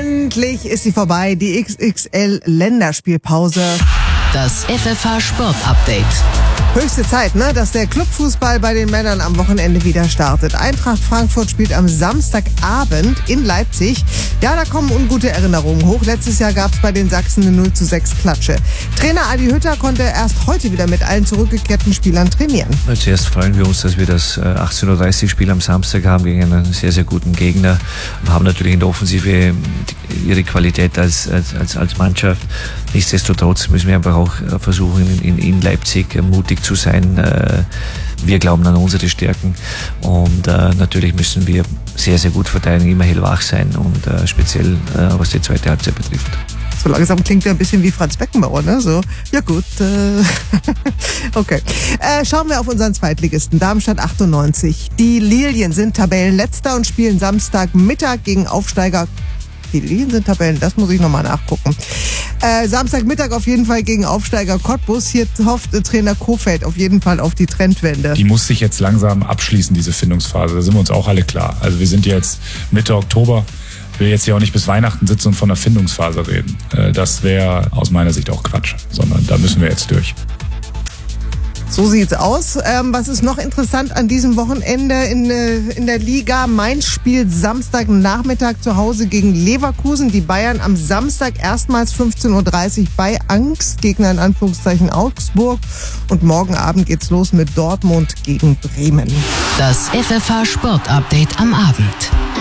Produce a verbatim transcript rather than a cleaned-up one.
Endlich ist sie vorbei, die X X L-Länderspielpause. Das F F H Sport Update. Höchste Zeit, ne, dass der Clubfußball bei den Männern am Wochenende wieder startet. Eintracht Frankfurt spielt am Samstagabend in Leipzig. Ja, da kommen ungute Erinnerungen hoch. Letztes Jahr gab es bei den Sachsen eine null zu sechs Klatsche. Trainer Adi Hütter konnte erst heute wieder mit allen zurückgekehrten Spielern trainieren. Zuerst freuen wir uns, dass wir das achtzehn Uhr dreißig Spiel am Samstag haben gegen einen sehr, sehr guten Gegner. Wir haben natürlich in der Offensive ihre Qualität als, als, als Mannschaft. Nichtsdestotrotz müssen wir einfach auch versuchen, in, in Leipzig mutig zu sein. Wir glauben an unsere Stärken und äh, natürlich müssen wir sehr, sehr gut verteidigen, immer hellwach sein und äh, speziell äh, was die zweite Halbzeit betrifft. So langsam klingt er ein bisschen wie Franz Beckenbauer, ne? So, ja gut. Äh okay. Äh, schauen wir auf unseren Zweitligisten. Darmstadt achtundneunzig. Die Lilien sind Tabellenletzter und spielen Samstagmittag gegen Aufsteiger. Die Lilien sind Tabellen, das muss ich nochmal nachgucken. Äh, Samstagmittag auf jeden Fall gegen Aufsteiger Cottbus. Hier hofft äh, Trainer Kohfeldt auf jeden Fall auf die Trendwende. Die muss sich jetzt langsam abschließen, diese Findungsphase. Da sind wir uns auch alle klar. Also wir sind jetzt Mitte Oktober. Ich will jetzt hier auch nicht bis Weihnachten sitzen und von der Findungsphase reden. Äh, das wäre aus meiner Sicht auch Quatsch. Sondern da müssen wir jetzt durch. So sieht's aus. Ähm, was ist noch interessant an diesem Wochenende in, äh, in der Liga? Mainz spielt Samstagnachmittag zu Hause gegen Leverkusen. Die Bayern am Samstag erstmals fünfzehn Uhr dreißig bei Angstgegner in Anführungszeichen Augsburg. Und morgen Abend geht's los mit Dortmund gegen Bremen. Das F F H Sport Update am Abend.